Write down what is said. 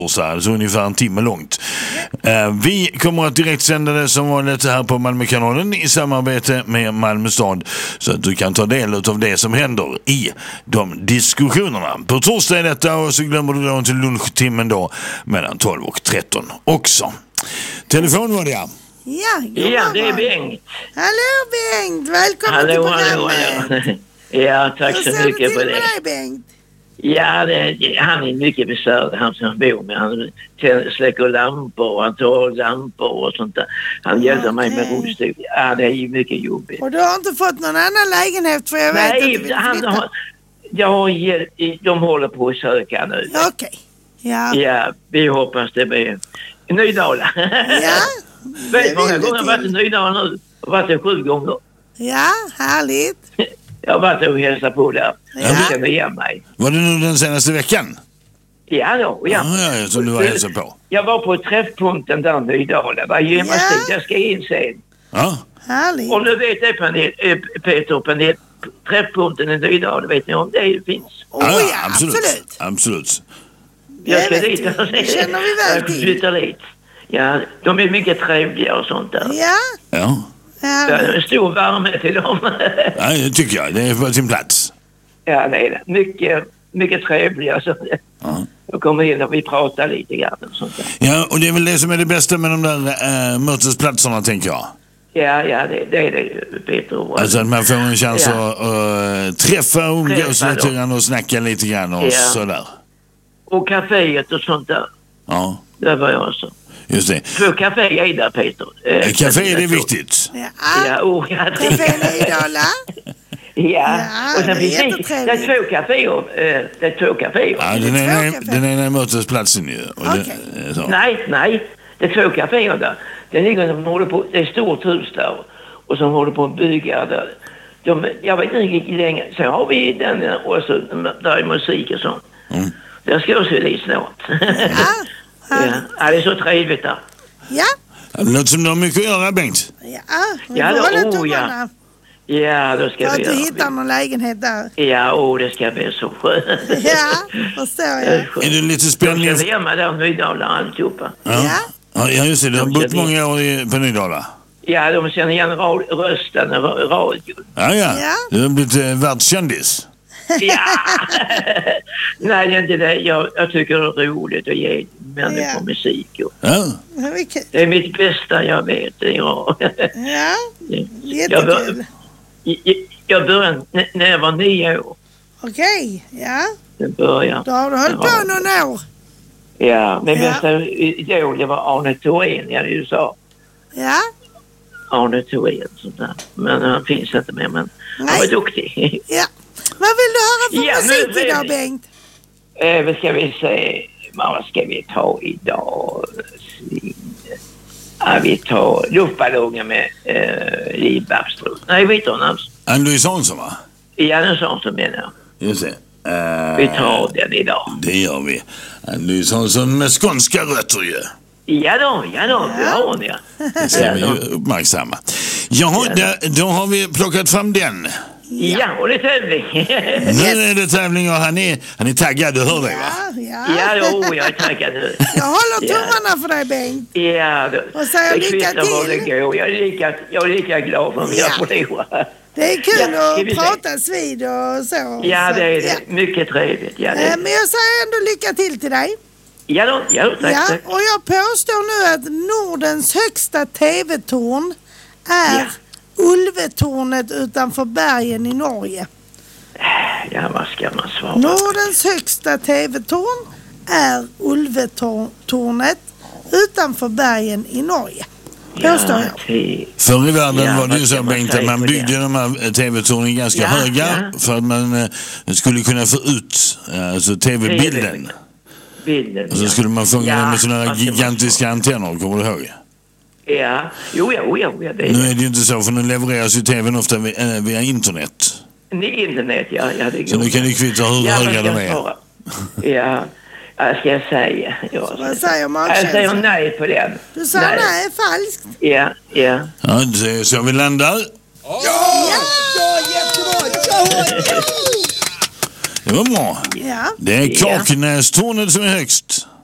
så här, så ungefär en timme långt. Vi kommer att direkt sända det som vanligt här på Malmökanalen i samarbete med Malmö stad, så att du kan ta del av det som händer i de diskussionerna. På torsdag är detta, och så glömmer du då till lunchtimmen då mellan 12 och 13 också. Telefon var det, ja. Ja, det är Bengt. Hallå Bengt, välkommen till programmet. Hallå. Ja, tack så mycket för det. Dig, Bengt? Ja, han är mycket besvärlig, han som bor med. Han släcker lampor och han tar lampor och sånt där. Han hjälper mig med rullstol. Ja, det är ju mycket jobbigt. Och du har inte fått någon annan lägenhet, för jag vet att du vill flytta? De håller på att söka nu. Okej. Ja. Ja, vi hoppas det blir Nydala. Ja. Vet många gånger jag har varit i Nydala nu. Jag har varit där 7 gånger. Ja, härligt. Jag har varit och hälsat på där. Ja. Jag känner igen mig. Var det nu den senaste veckan? Ja då, ja. Ja, som du var hälsat på. Jag var på träffpunkten där Nydala. Var gymnastik, jag ska in sen. Ja. Härligt. Om du vet det, Peter, träffpunkten i Nydala, vet ni om det finns? Ja, absolut. Absolut. Jag ska Det dit. det känner vi väl till. Flyttar dit. Ja, de är mycket trevliga och sånt där. Ja. Ja. Det är en stor värme till dem. Ja, det tycker jag. Det är på sin plats. Ja, det är det. Mycket trevliga. Så jag kommer in och vi pratar lite grann och sånt där. Ja, och det är väl det som är det bästa med de där mötesplatserna, tänker jag. Ja, det är det, Peter. Alltså att man får en chans att träffa och umgås lite grann och snacka lite grann och sådär. Och kaféet och sånt där. Ja. Det var jag också. Just det. För kafé är där, Peter. Kafé är det viktigt. Ja, kafé Nydala. Ja, och sen finns det är 2 kaféer. Det är 2 kaféer. Ja, den ena är mötesplatsen ju. Okay. Nej. Det är 2 kaféer där. Det ligger som håller på, det är ett stort hus där. Och som håller på att bygga där. Jag vet inte riktigt länge. Så har vi den och så där är musik och sånt. Där ska jag se dit snart. Ja, det är så trevligt där. Ja. Det låter som du har mycket att göra, Bengt. Ja, då ska vi göra. Att du hittar någon lägenhet där. Ja, det ska bli så skönt. Ja, förstår jag. Är det lite spännande? Jag ska hemma där Nydala alltihopa. Ja, just det. Du har bott många år på Nydala. Ja, de känner igen rösten och radion. Ja. Du har blivit världskändis. Ja. Nej, det är inte det. Jag tycker det är roligt att ge människor musik. Ja. Det är mitt bästa jag vet. Ja, jättekul. Jag började när jag var 9 år. Okej, ja. Då har du hållit på någon år. Ja, men bästa idol, det var Arne Thorén i USA. Ja. Arne Thorén, sånt där. Men han finns inte mer, men han var duktig. Ja. Vad vill du höra för musik idag, Bengt? Vad ska vi säga? Vad ska vi ta idag? Ja, vi tar luftballonger med Liv Babström. Nej, vet du honom? Ann-Louise Hansson, va? Ja, Ann-Louise Hansson menar jag. Just det. Vi tar den idag. Det gör vi. Ann-Louise Hansson med skånska rötter ju. Ja då, det har hon, ja. Det ska vi uppmärksamma. Jaha, då har vi plockat fram den. Ja, och det är tävling. Nu är det tävling och han är taggad, du hör det, va? Ja, jag är taggad nu. Jag håller tummarna för dig, Bengt. Ja, och säger lycka till. Jag är lika glad för mina förlorar. Det är kul att pratas vid och så. Ja, det är det. Mycket trevligt. Ja, det. Men jag säger ändå lycka till dig. Ja, tack. Och jag påstår nu att Nordens högsta tv-torn är Ulvetornet utanför bergen i Norge. Ja, vad ska man svara? Nordens högsta tv-torn är Ulvetornet utanför bergen i Norge. Påstår jag. Förr i världen var det ju så, Bengt, att man byggde de här tv-tornen ganska höga för att man skulle kunna få ut alltså tv-bilden. Och så skulle man fånga den med sådana gigantiska antenner, kommer du ihåg? Ja, jo, det är. Nu är det ju inte så, för nu levereras ju tvn ofta via internet. Internet, ja. Det så nu kan du kvitta hur höga de är. Ja, jag ska säga. Vad säger man? Jag säger nej på den. Du sa nej, falskt. Ja. Ja, så vi landar. Ja, jättebra. Det var bra. Ja. Det är Kaknästornet som är högst.